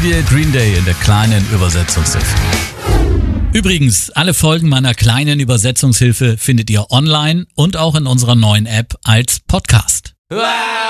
Idiot Green Day in der kleinen Übersetzungshilfe. Übrigens, alle Folgen meiner kleinen Übersetzungshilfe findet ihr online und auch in unserer neuen App als Podcast.